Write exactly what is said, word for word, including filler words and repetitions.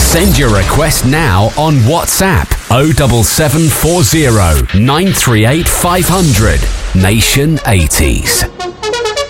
Send your request now on WhatsApp oh seven seven four zero nine three eight five hundred. Nation eighties.